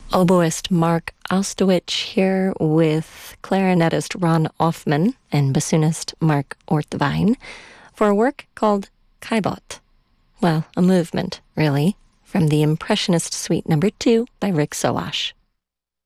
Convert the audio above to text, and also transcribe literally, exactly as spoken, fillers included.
Oboist Mark Ostowich here with clarinetist Ron Offman and bassoonist Mark Ortvine for a work called Caillebotte. Well, a movement, really, from the Impressionist Suite Number two by Rick Soash.